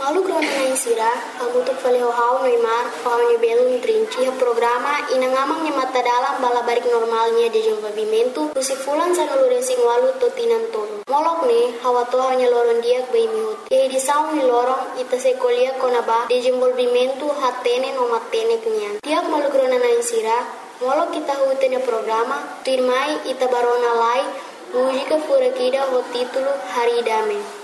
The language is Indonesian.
Malu krona na insira, amutuk valeu hau noimar, hau ni belum trinci programa inangamang ni mata dalam bala barik normalnya de desenvolvimento, usifulan sa nalurensing walu totinan tolo. Molok ne, hawa toha nya loron diak bai mihut. E di saung ni lorong ita sekolia konaba desenvolvimento hatene no matene kenyan. Tiap malu krona na insira, molok kita hutene programa, firmai ita barona lai, mujika furakida ho titulo Haridame.